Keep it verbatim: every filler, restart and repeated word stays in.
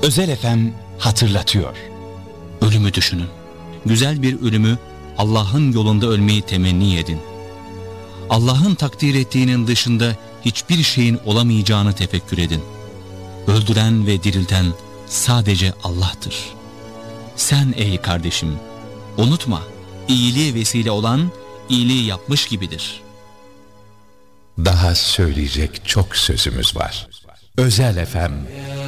Özel F M hatırlatıyor. Ölümü düşünün. Güzel bir ölümü, Allah'ın yolunda ölmeyi temenni edin. Allah'ın takdir ettiğinin dışında hiçbir şeyin olamayacağını tefekkür edin. Öldüren ve dirilten sadece Allah'tır. Sen ey kardeşim, unutma, iyiliğe vesile olan iyiliği yapmış gibidir. Daha söyleyecek çok sözümüz var. Özel F M